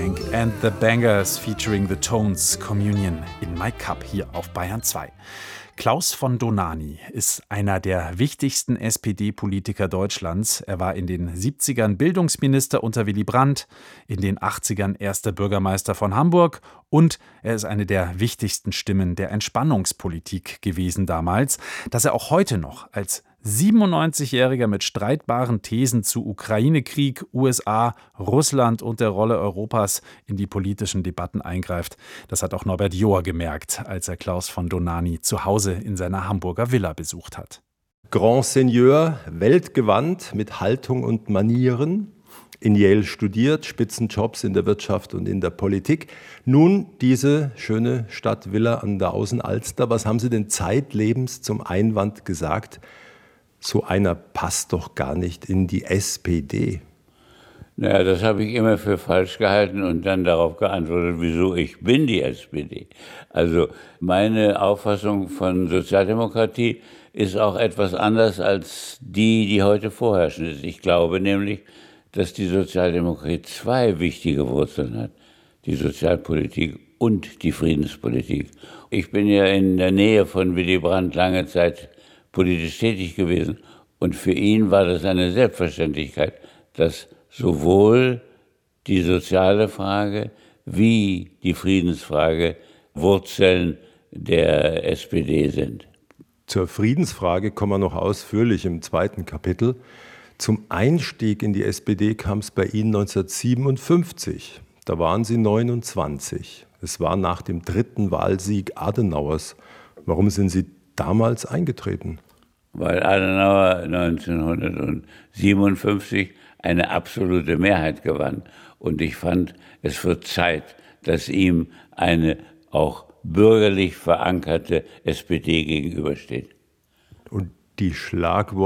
Bank and the Bangers featuring the Tones, Communion in My Cup hier auf Bayern 2. Klaus von Dohnanyi ist einer der wichtigsten SPD-Politiker Deutschlands. Er war in den 70ern Bildungsminister unter Willy Brandt, in den 80ern erster Bürgermeister von Hamburg und er ist eine der wichtigsten Stimmen der Entspannungspolitik gewesen damals. Dass er auch heute noch als 97-Jähriger mit streitbaren Thesen zu Ukraine-Krieg, USA, Russland und der Rolle Europas in die politischen Debatten eingreift. Das hat auch Norbert Johr gemerkt, als er Klaus von Dohnanyi zu Hause in seiner Hamburger Villa besucht hat. Grand Seigneur, weltgewandt mit Haltung und Manieren, in Yale studiert, Spitzenjobs in der Wirtschaft und in der Politik. Nun diese schöne Stadtvilla an der Außenalster. Was haben Sie denn zeitlebens zum Einwand gesagt? So einer passt doch gar nicht in die SPD. Naja, das habe ich immer für falsch gehalten und dann darauf geantwortet, wieso ich bin die SPD. Also meine Auffassung von Sozialdemokratie ist auch etwas anders als die heute vorherrschend ist. Ich glaube nämlich, dass die Sozialdemokratie zwei wichtige Wurzeln hat. Die Sozialpolitik und die Friedenspolitik. Ich bin ja in der Nähe von Willy Brandt lange Zeit politisch tätig gewesen. Und für ihn war das eine Selbstverständlichkeit, dass sowohl die soziale Frage wie die Friedensfrage Wurzeln der SPD sind. Zur Friedensfrage kommen wir noch ausführlich im zweiten Kapitel. Zum Einstieg in die SPD kam es bei Ihnen 1957. Da waren Sie 29. Es war nach dem dritten Wahlsieg Adenauers. Warum sind Sie damals eingetreten? Weil Adenauer 1957 eine absolute Mehrheit gewann. Und ich fand, es wird Zeit, dass ihm eine auch bürgerlich verankerte SPD gegenübersteht. Und die Schlagworte